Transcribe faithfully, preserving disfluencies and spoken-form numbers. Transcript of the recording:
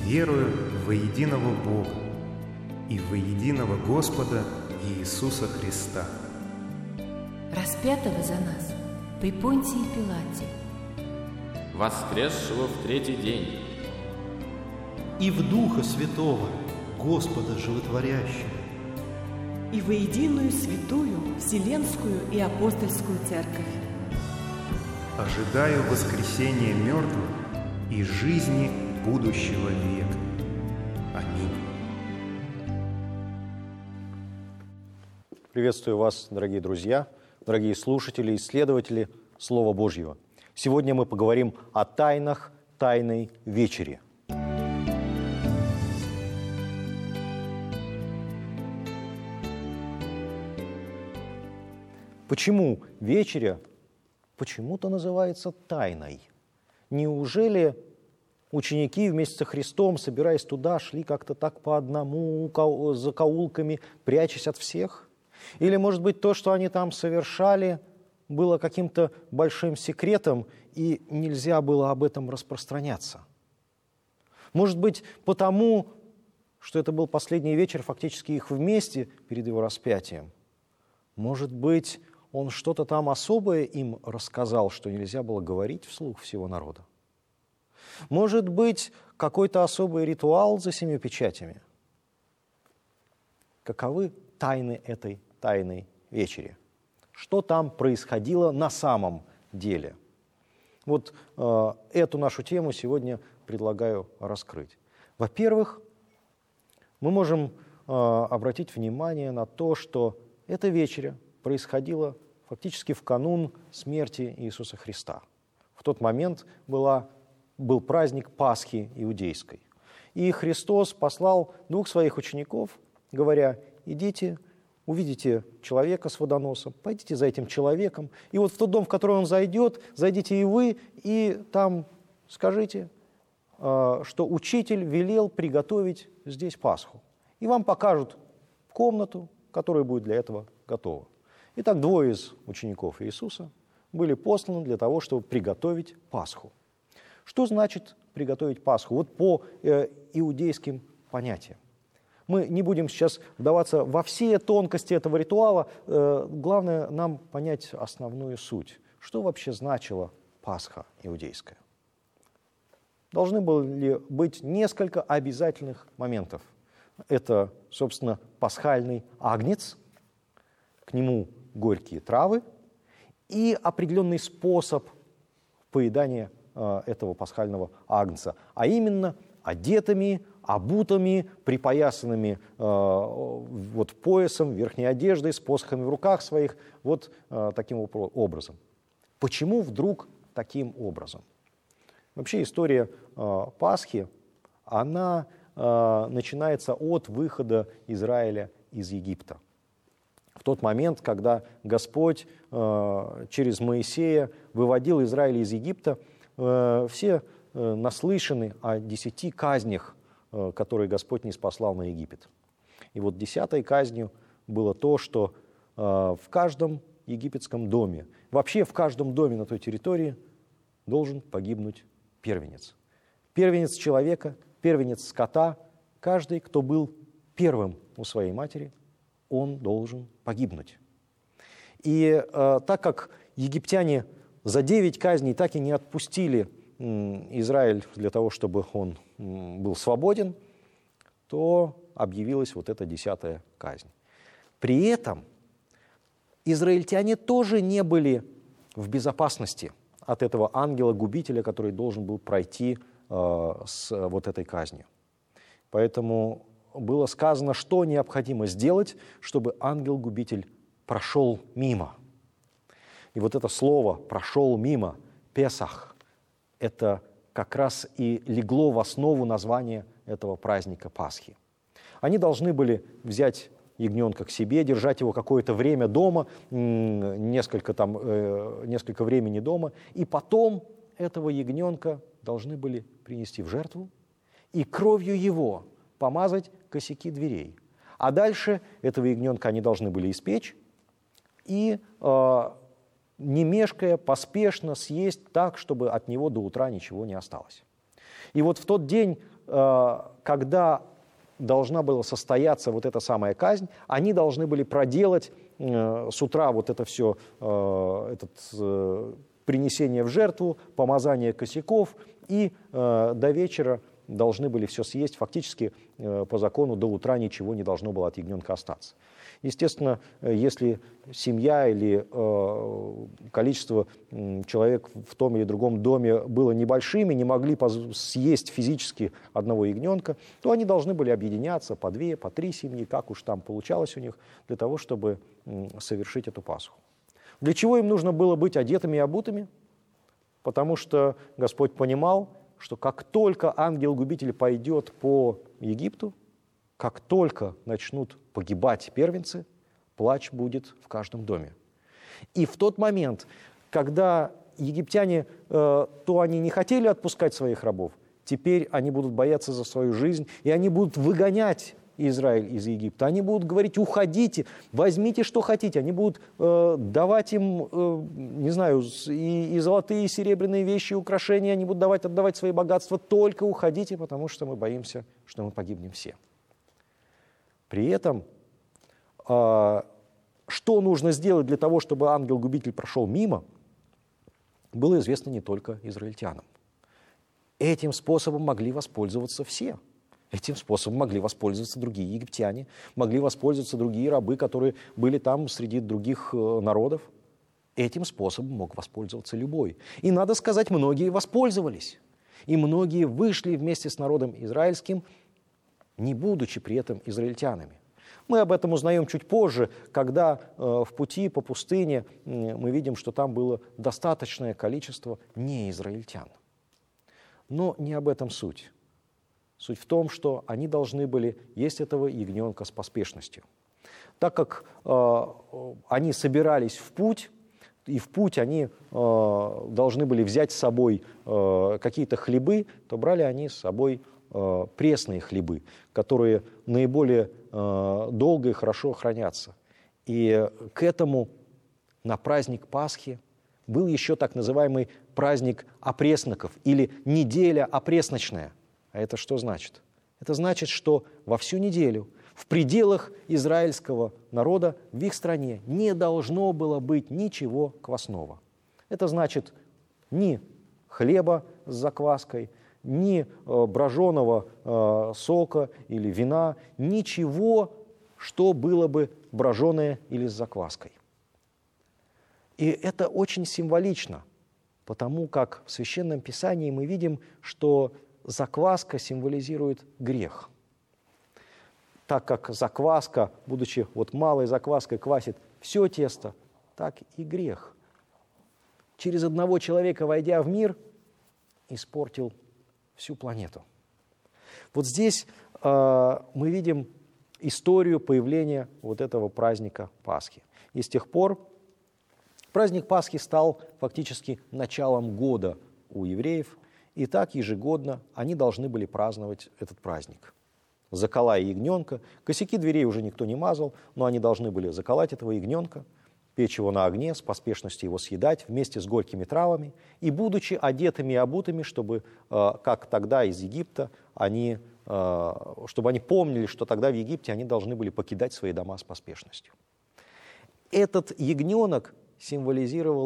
верую во единого Бога и во единого Господа Иисуса Христа, распятого за нас при Понтии Пилате, воскресшего в третий день, и в Духа Святого, Господа Животворящего, и во единую святую Вселенскую и Апостольскую Церковь. ожидаю воскресения мертвых и жизни будущего века. Аминь. Приветствую вас, дорогие друзья, дорогие слушатели, исследователи Слова Божьего. Сегодня мы поговорим о тайнах Тайной Вечери. Почему вечеря почему-то называется тайной? Неужели ученики вместе со Христом, собираясь туда, шли как-то так по одному, за закоулками, прячась от всех? Или, может быть, то, что они там совершали, было каким-то большим секретом, и нельзя было об этом распространяться? Может быть, потому, что это был последний вечер фактически их вместе перед его распятием? Может быть, он что-то там особое им рассказал, что нельзя было говорить вслух всего народа? Может быть, какой-то особый ритуал за семью печатями? Каковы тайны этой Тайной Вечери? Что там происходило на самом деле? Вот э, эту нашу тему сегодня предлагаю раскрыть. Во-первых, мы можем э, обратить внимание на то, что эта вечеря происходила фактически в канун смерти Иисуса Христа. В тот момент была, был праздник Пасхи иудейской. И Христос послал двух своих учеников, говоря: идите, увидите человека с водоносом, пойдите за этим человеком, и вот в тот дом, в который он зайдет, зайдите и вы, и там скажите, что учитель велел приготовить здесь Пасху. И вам покажут комнату, которая будет для этого готова. Итак, двое из учеников Иисуса были посланы для того, чтобы приготовить Пасху. Что значит приготовить Пасху? Вот по э, иудейским понятиям. Мы не будем сейчас вдаваться во все тонкости этого ритуала. Э, главное нам понять основную суть. Что вообще значила Пасха иудейская? Должны были быть несколько обязательных моментов. Это, собственно, пасхальный агнец, к нему горькие травы и определенный способ поедания э, этого пасхального агнца, а именно одетыми, обутыми, припоясанными э, вот поясом, верхней одеждой, с посохами в руках своих, вот э, таким образом. Почему вдруг таким образом? Вообще история э, Пасхи, она э, начинается от выхода Израиля из Египта. В тот момент, когда Господь э, через Моисея выводил Израиль из Египта, э, все э, наслышаны о десяти казнях, э, которые Господь ниспослал на Египет. И вот десятой казнью было то, что э, в каждом египетском доме, вообще в каждом доме на той территории должен погибнуть первенец. Первенец человека, первенец скота, каждый, кто был первым у своей матери, он должен погибнуть. И э, так как египтяне за девять казней так и не отпустили м, Израиль для того, чтобы он м, был свободен, то объявилась вот эта десятая казнь. При этом израильтяне тоже не были в безопасности от этого ангела-губителя, который должен был пройти э, с вот этой казнью. Поэтому было сказано, что необходимо сделать, чтобы ангел-губитель прошел мимо. И вот это слово «прошел мимо», «песах», это как раз и легло в основу названия этого праздника Пасхи. Они должны были взять ягненка к себе, держать его какое-то время дома, несколько, там, э, несколько времени дома, и потом этого ягненка должны были принести в жертву, и кровью его помазать косяки дверей. А дальше этого ягненка они должны были испечь и, э, не мешкая, поспешно съесть так, чтобы от него до утра ничего не осталось. И вот в тот день когда должна была состояться вот эта самая казнь, они должны были проделать с утра вот это все, этот, принесение в жертву, помазание косяков, и до вечера должны были все съесть. Фактически по закону до утра ничего не должно было от ягненка остаться. Естественно, если семья или э, количество э, человек в том или другом доме было небольшими, не могли съесть физически одного ягненка, то они должны были объединяться по две, по три семьи, как уж там получалось у них, для того, чтобы э, совершить эту Пасху. Для чего им нужно было быть одетыми и обутыми? Потому что Господь понимал, что как только ангел-губитель пойдет по Египту, как только начнут погибать первенцы, плач будет в каждом доме. И в тот момент, когда египтяне, э, то они не хотели отпускать своих рабов, теперь они будут бояться за свою жизнь, и они будут выгонять Израиль из Египта. Они будут говорить: уходите, возьмите, что хотите. Они будут э, давать им, э, не знаю, и, и золотые, и серебряные вещи, и украшения, они будут давать, отдавать свои богатства. Только уходите, потому что мы боимся, что мы погибнем все. При этом, э, что нужно сделать для того, чтобы ангел-губитель прошел мимо, было известно не только израильтянам. Этим способом могли воспользоваться все. Этим способом могли воспользоваться другие египтяне, могли воспользоваться другие рабы, которые были там среди других э, народов. Этим способом мог воспользоваться любой. И, надо сказать, многие воспользовались. И многие вышли вместе с народом израильским, не будучи при этом израильтянами. Мы об этом узнаем чуть позже, когда э, в пути по пустыне э, мы видим, что там было достаточное количество неизраильтян. Но не об этом суть. Суть в том, что они должны были есть этого ягненка с поспешностью. Так как э, они собирались в путь, и в путь они э, должны были взять с собой э, какие-то хлебы, то брали они с собой э, пресные хлебы, которые наиболее э, долго и хорошо хранятся. И к этому на праздник Пасхи был еще так называемый праздник опресноков или неделя опресночная. А это что значит? Это значит, что во всю неделю в пределах израильского народа в их стране не должно было быть ничего квасного. Это значит ни хлеба с закваской, ни э, броженого э, сока или вина, ничего, что было бы броженое или с закваской. И это очень символично, потому как в Священном Писании мы видим, что закваска символизирует грех. Так как закваска, будучи вот малой закваской, квасит все тесто, так и грех. Через одного человека, войдя в мир, испортил всю планету. Вот здесь э, мы видим историю появления вот этого праздника Пасхи. И с тех пор праздник Пасхи стал фактически началом года у евреев. И так ежегодно они должны были праздновать этот праздник. Заколая ягненка, косяки дверей уже никто не мазал, но они должны были заколоть этого ягненка, печь его на огне, с поспешностью его съедать вместе с горькими травами, и будучи одетыми и обутыми, чтобы, как тогда из Египта, они, чтобы они помнили, что тогда в Египте они должны были покидать свои дома с поспешностью. Этот ягненок символизировал